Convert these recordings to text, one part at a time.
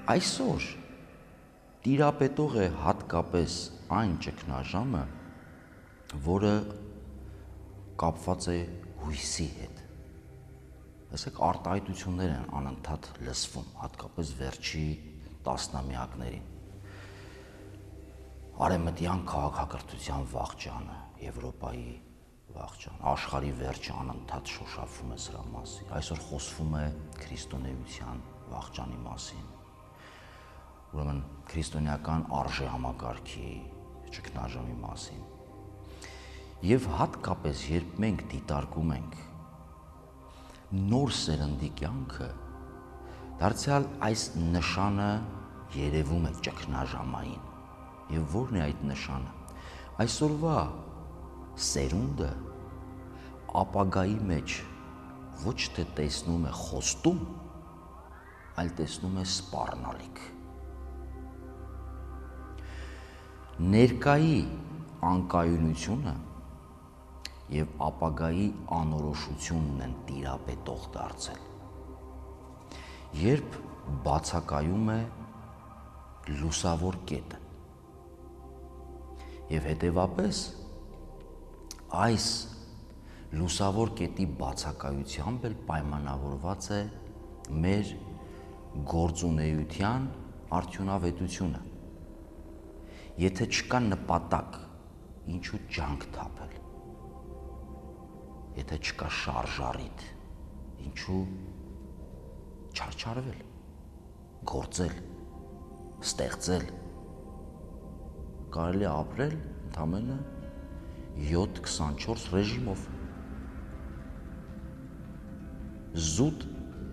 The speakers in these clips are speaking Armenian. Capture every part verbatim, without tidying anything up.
Այսօր տիրապետող է հատկապես այն ճգնաժամը, որը կապված է հույսի հետ։ Ասեք, արտահայտություններ են անընդհատ լսվում, հատկապես վերջի տասնամյակներին։ Արևմտյան քաղաքակրթության վախճանը, Եվրոպայի վախճանը, աշխարհի վերջը անընդհատ շոշափվում է սրա մասին։ Այսօր խոսվում է քրիստոնեության վախճանի մասին։ Ուրեմն քրիստոնեական արժեհամակարգի ճգնաժամի մասին։ Եվ հատկապես, երբ մենք դիտարկում ենք նոր սերնդի կյանքը, դարձյալ այս նշանը երևում է ճգնաժամային։ Եվ ո՞րն է այդ նշանը։ Այսօրվա սերունդը ապագայի մեջ ոչ թե տեսնում է խոստում, այլ տեսնում է սպառնալիք։ Ներկայի անկայունությունը և ապագայի անորոշությունն են տիրապետող դարձել, երբ բացակայում է լուսավոր կետը։ Եվ հետևապես այս լուսավոր կետի բացակայությամբ էլ պայմանավորված է մեր գործունեության արդյունավետությունը։ Եթե չկա նպատակ, ինչու ջանք թափել։ Եթե չկա շարժառիթ, ինչու չարչարվել, գործել, ստեղծել։ Կարելի է ապրել ընդամենը յոթ քսանչորս ռեժիմով։ Զուտ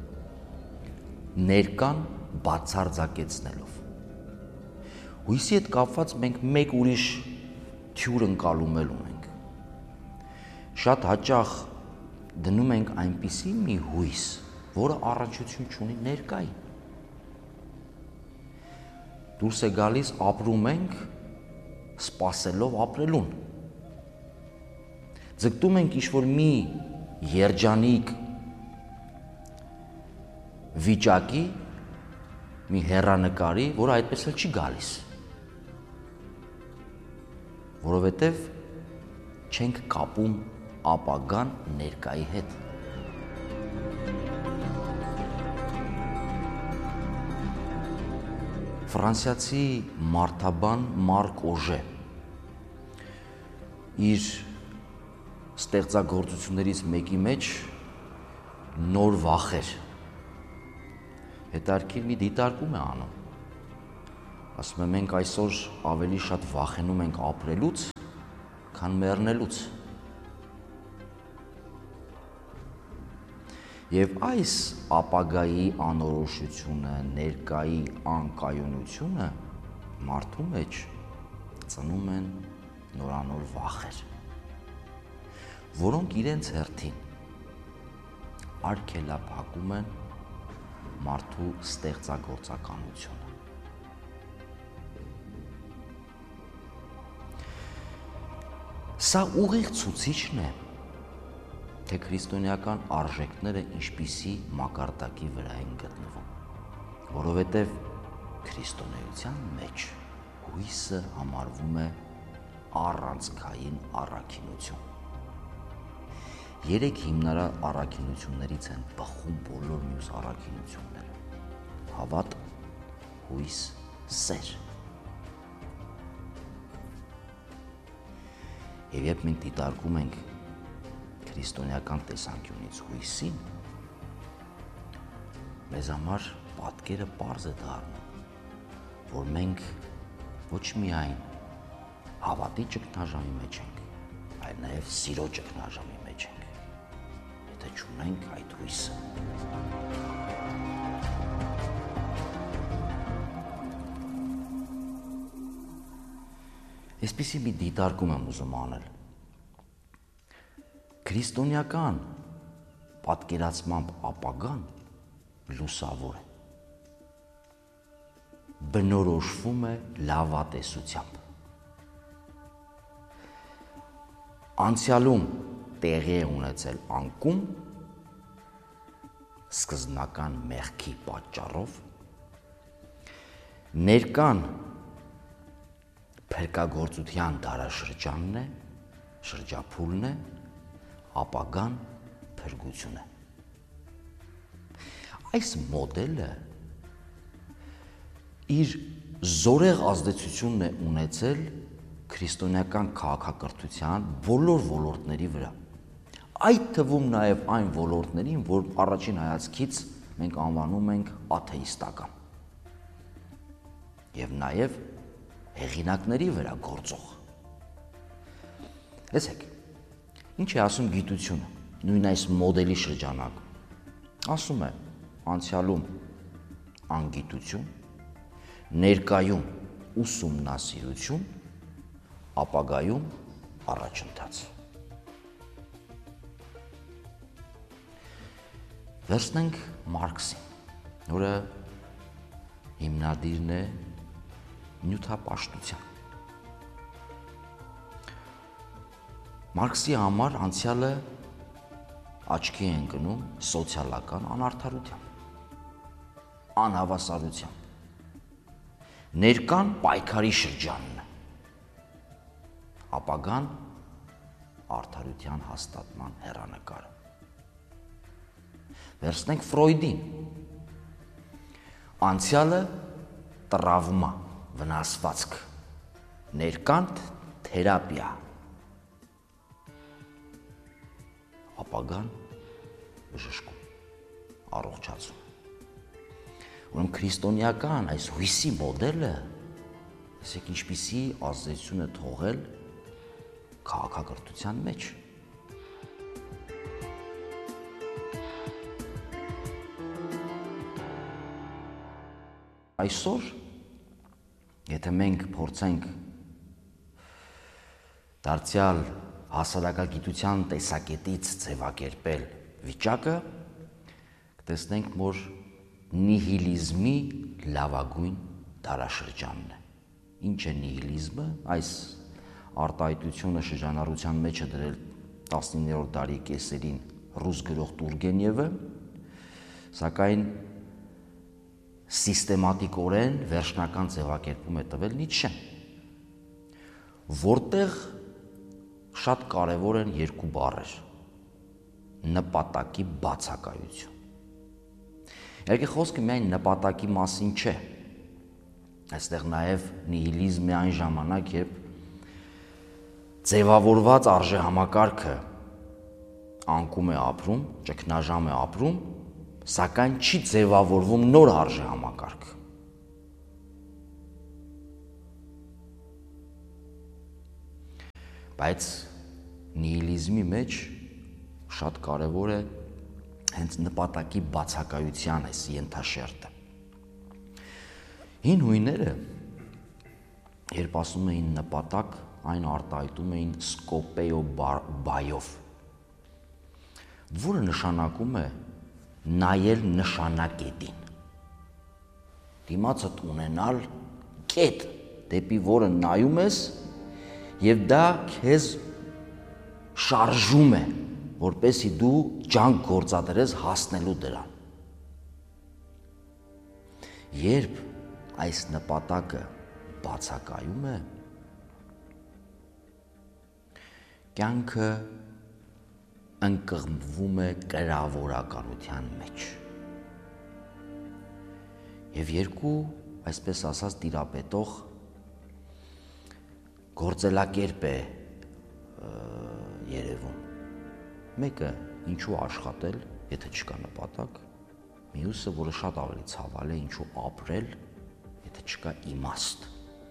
ներկան բացարձակեցնելով։ Հույսի հետ կապված մենք մեկ ուրիշ թյուր ընկալումել ունենք։ Շատ հաճախ դնում ենք այնպիսի մի հույս, որը առնչություն չունի ներկային։ Դուրս է գալիս, ապրում ենք, սպասելով ապրելուն։ Ձգտում ենք ինչ-որ մի երջանիկ վիճակի, մի հեռանկարի, որը այդպես էլ չի գալիս, որովհետև չենք կապում ապագան ներկայի հետ։ Ֆրանսիացի մարդաբան Մարկ Օժե իր ստեղծագործություններից մեկի մեջ նոր վախեր հետարքիր մի դիտարկում է անում։ Ասում է, մենք այսօր ավելի շատ վախենում ենք ապրելուց, քան մեռնելուց։ Եվ այս ապագայի անորոշությունը, ներկայի անկայունությունը մարդու մեջ ծնում են նորանոր վախեր, որոնք իրենց հերթին արգելափակում են մարդու ստեղծագործականությունը։ Սա ուղիղ ցուցիչն է, թե քրիստոնեական արժեքները ինչպիսի մակարդակի վրա են գտնվում, որովհետև քրիստոնեության մեջ հույսը համարվում է առանցքային առաքինություն։ Երեք հիմնարար առաքինություններից են բխում բոլոր մյուս առաքինությունները՝ հավատ, հույս, սեր։ Եվ երբ մենք դիտարկում ենք քրիստոնեական տեսանկյունից հույսին, մեզ համար պատկերը պարզ է դառնում, որ մենք ոչ միայն հավատի ճգնաժամի մեջ ենք, այլ նաև սիրո ճգնաժամի մեջ ենք, եթե չունենք այդ հույսը։ Այսպիսի մի դիտարկում եմ ուզում անել։ Քրիստոնեական պատկերացմամբ ապագան լուսավոր է, բնորոշվում է լավատեսությամբ։ Անցյալում տեղի է ունեցել անկում, սկզբնական մեղքի պատճառով, Ներկան փրկագործության դարաշրջանն է, շրջափուլն է, ապագան փրկություն է։ Այս մոդելը իր զորեղ ազդեցությունն է ունեցել քրիստոնեական քաղաքակրթության բոլոր ոլորտների վրա։ Այդ թվում նաև այն ոլորտներին, որ առաջին հայացքից մենք անվանում ենք աթեիստական։ Եվ նաև հեղինակների վրա գործող։ Լսեք, ինչ է ասում գիտությունը, նույն այս մոդելի շրջանակում։ Ասում է անցյալում անգիտություն, ներկայում ուսումնասիրություն, ապագայում առաջընթաց։ Վերցնենք Մարքսին, որը հիմնադիրն է նյութապաշտության։ Մարքսի համար անցյալը աչքի է ընկնում սոցիալական անարդարությամբ, անհավասարությամբ։ Ներկան պայքարի շրջանն է, ապագան արդարության հաստատման հեռանկարը։ Վերցնենք Ֆրոյդին, անցյալը տրավմա, վնասվածք, ներկան թերապիա, ապագան բժշկում, առողջացում։ Ուրեմն քրիստոնեական այս հույսի մոդելը, ասեք ինչպիսի ազդեցություն է թողել քաղաքակրթության մեջ։ Այսօր, եթե մենք փորձենք դարձյալ հասարակագիտության տեսակետից ձևակերպել վիճակը, կտեսնենք, որ նիհիլիզմի լավագույն դարաշրջանն է։ Ինչ է նիհիլիզմը, այս արտահայտությունը շրջանառության մեջ է դրել տասնիններորդ դարի կեսերին ռուս գրող Տուրգենևը, սակայն սիստեմատիկորեն վերջնական ձևակերպում է տվել Նիցշեն, որտեղ շատ կարևոր են երկու բառեր՝ նպատակի բացակայություն։ Իհարկե խոսքը միայն նպատակի մասին չէ, այստեղ նաև նիհիլիզմն է այն ժամանակ, երբ ձևավորված արժեհամակարգը անկում է ապրում, ճգնաժամ է ապրում, սակայն չի ձևավորվում նոր արժեհամակարգ։ Բայց նիհիլիզմի մեջ շատ կարևոր է հենց նպատակի բացակայության այս ենթաշերտը։ Հին հույները, երբ ասում էին նպատակ, այն արտահայտում էին սկոպեո բայով, որը նշանակում է նայել նշանակետին, դիմացդ ունենալ կետ, դեպի որը նայում ես, և դա քեզ շարժում է, որպեսզի դու ջանք գործադրես հասնելու դրան։ Երբ այս նպատակը բացակայում է, կյանքը ընկղմվում է կրավորականության մեջ։ Եվ երկու, այսպես ասած, տիրապետող գործելակերպ է երևում։ Մեկը ինչու աշխատել, եթե չկա նպատակ, մյուսը, որը շատ ավելի ցավալ է, ինչու ապրել, եթե չկա իմաստ։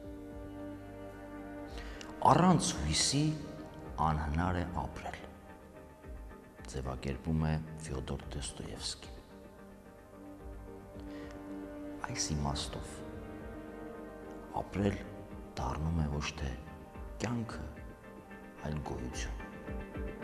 Առանց հույսի անհնար է ապրել, ձևակերպում է Ֆյոդոր Դոստոևսկին։ Այս իմաստով ապրել դառնում է ոչ թե կյանքը, այլ գոյություն։